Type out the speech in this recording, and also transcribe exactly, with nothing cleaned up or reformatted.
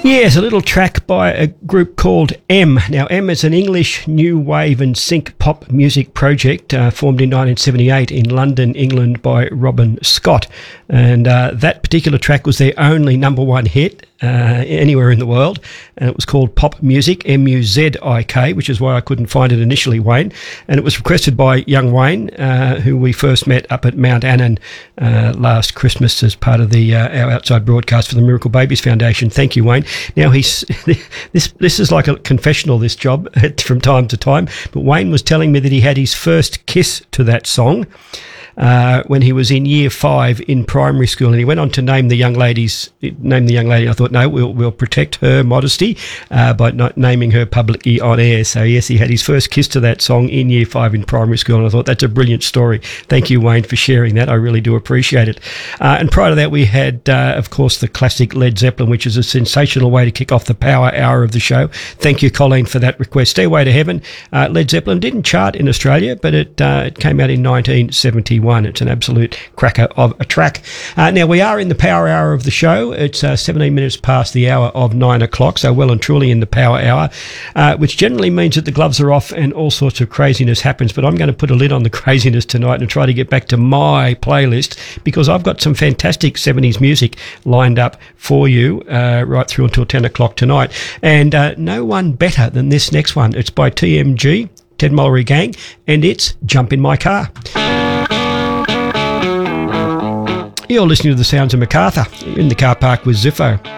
Yes, a little track by a group called M. Now, M is an English new wave and sync pop music project uh, formed in nineteen seventy-eight in London, England by Robin Scott. And uh, that particular track was their only number one hit uh, anywhere in the world. And it was called Pop Music, M U Z I K, which is why I couldn't find it initially, Wayne. And it was requested by young Wayne, uh, who we first met up at Mount Annan uh, last Christmas as part of the uh, our outside broadcast for the Miracle Babies Foundation. Thank you, Wayne. Now, he's this this is like a confessional, this job, from time to time. But Wayne was telling me that he had his first kiss to that song Uh, when he was in year five in primary school, and he went on to name the young ladies. Name the young lady. I thought, no, we'll we'll protect her modesty uh, by not naming her publicly on air. So yes, he had his first kiss to that song in year five in primary school, and I thought that's a brilliant story. Thank you, Wayne, for sharing that. I really do appreciate it. Uh, and prior to that, we had, uh, of course, the classic Led Zeppelin, which is a sensational way to kick off the power hour of the show. Thank you, Colleen, for that request. Stairway to Heaven. Uh, Led Zeppelin didn't chart in Australia, but it uh, it came out in nineteen seventy-one. It's an absolute cracker of a track. Uh, now, we are in the power hour of the show. It's uh, seventeen minutes past the hour of nine o'clock, so well and truly in the power hour, uh, which generally means that the gloves are off and all sorts of craziness happens. But I'm going to put a lid on the craziness tonight and try to get back to my playlist, because I've got some fantastic seventies music lined up for you uh, right through until ten o'clock tonight. And uh, no one better than this next one. It's by T M G, Ted Mullery Gang, and it's Jump in My Car. You're listening to the sounds of Macarthur. You're in the car park with Ziffo.